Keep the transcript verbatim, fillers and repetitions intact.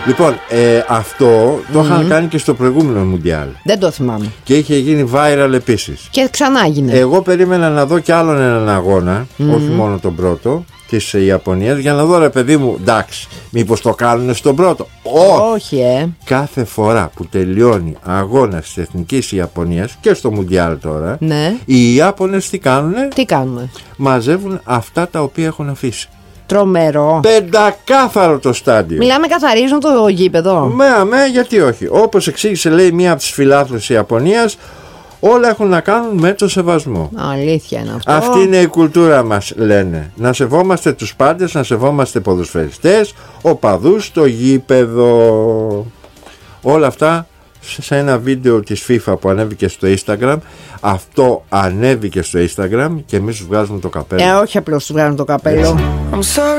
Λοιπόν, ε, αυτό το mm-hmm. είχαν κάνει και στο προηγούμενο Μουντιάλ. Δεν το θυμάμαι. Και είχε γίνει viral επίσης. Και ξανά έγινε. Εγώ περίμενα να δω κι άλλον έναν αγώνα, mm-hmm. όχι μόνο τον πρώτο, της Ιαπωνίας, για να δω, ρε παιδί μου, εντάξει, μήπως το κάνουν στον πρώτο. Όχι, όχι ε. Κάθε φορά που τελειώνει αγώνας της Εθνικής Ιαπωνίας και στο Μουντιάλ τώρα, ναι. οι Ιάπωνες τι κάνουνε? Τι κάνουνε? Μαζεύουν αυτά τα οποία έχουν αφήσει. Τρομερό. Πεντακάθαρο το στάδιο. Μιλάμε, καθαρίζουν το γήπεδο. Με αμέ, γιατί όχι. Όπως εξήγησε, λέει, μία από τις φιλάθλους της Ιαπωνίας, όλα έχουν να κάνουν με το σεβασμό. Αλήθεια είναι αυτό. Αυτή είναι η κουλτούρα μας, λένε. Να σεβόμαστε τους πάντες, να σεβόμαστε ποδοσφαιριστές, οπαδούς, το γήπεδο. Όλα αυτά σε ένα βίντεο της FIFA που ανέβηκε στο Instagram. Αυτό ανέβηκε στο Instagram και εμείς τους βγάζουμε το καπέλο. Ε, όχι απλώς τους βγάζουμε το καπέλο.